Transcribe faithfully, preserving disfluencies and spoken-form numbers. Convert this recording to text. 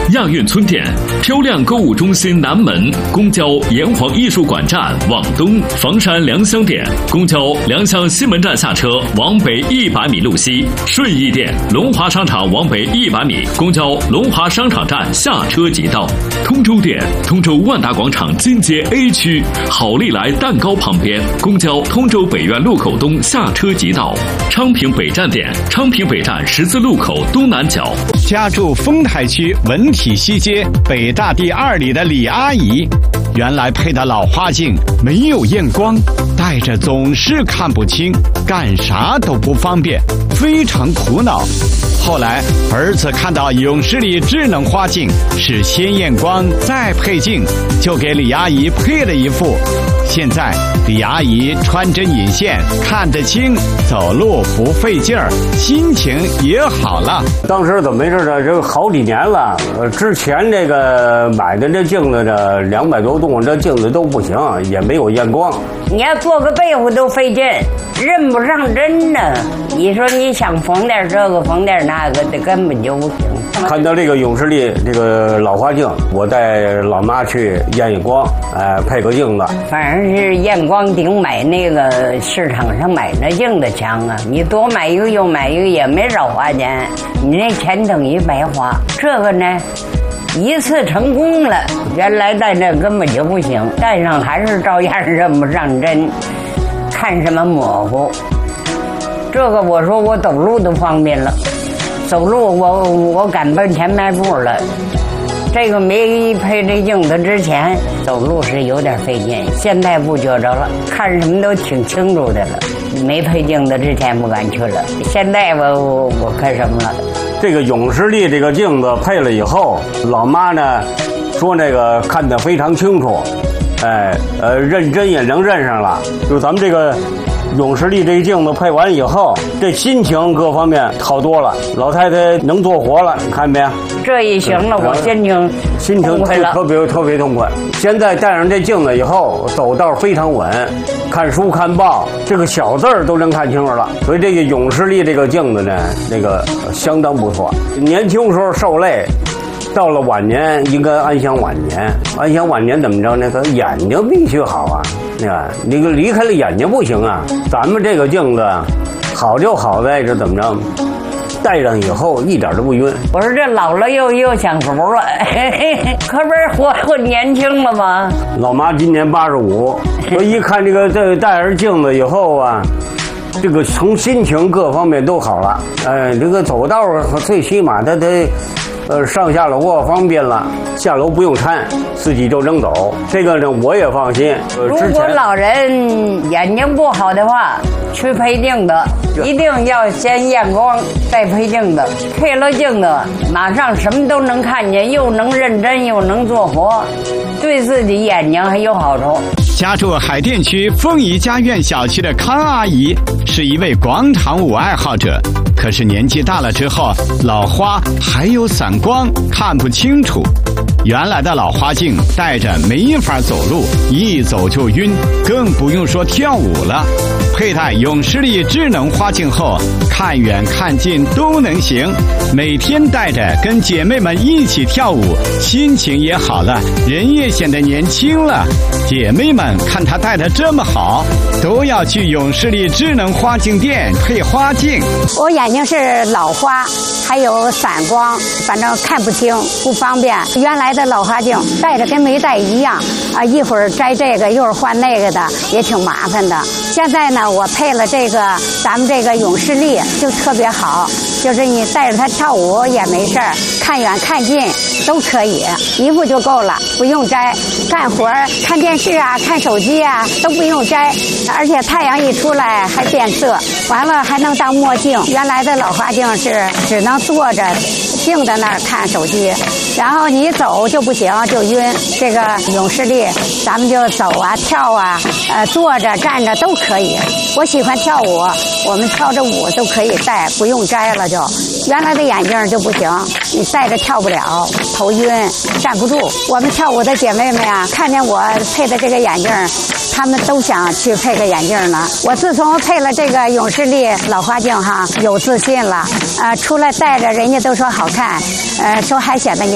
亚运村店、漂亮购物中心南门、公交炎黄艺术馆站往东，房山良乡店、公交良乡西门站下车往北一百米路西，顺义店、龙华商场往北一百米，公交龙华商场站下车即到。通州店，通州万达广场金街 A 区，好利来蛋糕旁边，公交通州北苑路口东下车即到。昌平北站店，昌平北站十字路口东南角。 家住丰台区文体西街北大第二里的李阿姨，原来配的老花镜没有验光，戴着总是看不清，干啥都不方便，非常苦恼。后来儿子看到永视力智能花镜是先验光再配镜，就给李阿姨配了一副。现在李阿姨穿针引线，看得清，走路不费劲儿，心情也好了。 当时怎么回事呢？这好几年了，呃，之前这个买的这镜子这两百多度，这镜子都不行，也没有验光。 你要做个被子都费劲，认不上针呢。你说你想缝点这个缝点那个，这根本就不行。 看到这个永视力这个老花镜，我带老妈去验验光，哎、呃，配个镜子。 反正是验光顶买那个市场上买那镜子强啊！你多买一个又买一个也没少花钱，你那钱等于白花。这个呢，一次成功了，原来戴这根本就不行，戴上还是照样认不上针，看什么模糊。这个我说我走路都方便了。走路我我敢奔前迈步了，这个没配这镜子之前走路是有点费劲，现在不觉着了，看什么都挺清楚的了。没配镜子之前不敢去了，现在我我我看什么了？ 这个永视力这个镜子配了以后，老妈呢说那个看得非常清楚，哎呃认真也能认上了，就咱们这个。永视力这个镜子配完以后，这心情各方面好多了，老太太能做活了，你看没？ 这一行了，我心情心情特别特别痛快。现在戴上这镜子以后，走道非常稳，看书看报，这个小字儿都能看清楚了。所以这个永视力这个镜子呢，那个相当不错。年轻时候受累。到了晚年应该安享晚年，安享晚年怎么着呢？他眼睛必须好啊，那个你个离开了眼睛不行啊。咱们这个镜子好就好在这怎么着，戴上以后一点都不晕。 我说这老了又又享福了，可不是活活年轻了吗？ 老妈今年八十五，我一看这个这戴上镜子以后啊。这个从心情各方面都好了，哎，这个走道最起码他得，呃，上下楼啊方便了，下楼不用搀，自己就能走。这个呢我也放心。 呃、如果老人眼睛不好的话，去配镜子，一定要先验光再配镜子。配了镜子，马上什么都能看见，又能认真又能做活，对自己眼睛还有好处。 家住海淀区凤仪家苑小区的康阿姨是一位广场舞爱好者，可是年纪大了之后，老花还有散光，看不清楚。原来的老花镜戴着没法走路，一走就晕，更不用说跳舞了。佩戴永视力智能花镜后，看远看近都能行，每天戴着跟姐妹们一起跳舞，心情也好了，人也显得年轻了。姐妹们看她戴得这么好，都要去永视力智能花镜店配花镜。 我眼睛是老花，还有散光，反正看不清，不方便。原来的老花镜戴着跟没戴一样啊，一会儿摘这个，一会儿换那个的，也挺麻烦的。现在呢，我配了这个咱们这个永视力，就特别好，就是你带着它跳舞也没事儿，看远看近都可以，一副就够了，不用摘。干活看电视啊，看手机啊都不用摘，而且太阳一出来还变色，完了还能当墨镜。原来的老花镜是只能坐着静在那儿看手机，然后你走就不行，就晕。这个永视力咱们就走啊跳啊，呃坐着站着都可以。我喜欢跳舞，我们跳着舞都可以戴，不用摘了就。原来的眼镜就不行，你戴着跳不了，头晕站不住。我们跳舞的姐妹们呀，看见我配的这个眼镜，她们都想去配个眼镜呢。我自从配了这个永视力老花镜哈，有自信了，呃，出来戴着人家都说好看，呃，说还显得年